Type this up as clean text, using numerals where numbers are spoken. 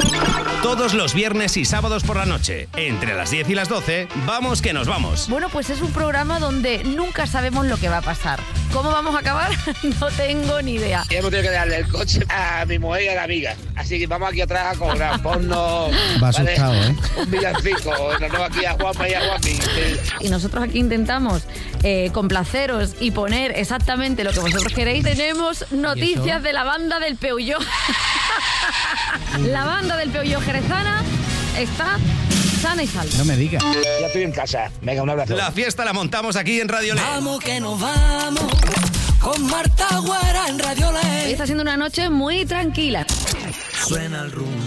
Todos los viernes y sábados por la noche, entre las 10 y las 12, vamos que nos vamos. Bueno, pues es un programa donde nunca sabemos lo que va a pasar. ¿Cómo vamos a acabar? No tengo ni idea. Hemos tenido que darle el coche a mi mujer y a la amiga. Así que vamos aquí atrás a cobrar porno. Va asustado, ¿eh? Un villancico. Nos vamos aquí a Juanma y a Juanmi. Y nosotros aquí intentamos complaceros y poner exactamente lo que vosotros queréis. Tenemos noticias de la banda del Peulló. La banda del Peulló jerezana está sana y salva. No me digas. Ya estoy en casa. Venga, un abrazo. La fiesta la montamos aquí en Radio Ley. Vamos que nos vamos con Marta Güera en Radio Ley. Hoy está siendo una noche muy tranquila. Suena el rumbo.